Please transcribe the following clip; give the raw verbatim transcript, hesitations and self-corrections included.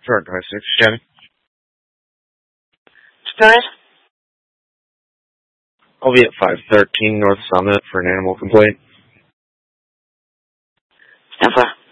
Sure, go ahead, six. Jenny? Spirit? I'll be at five thirteen North Summit for an animal complaint. Stand for.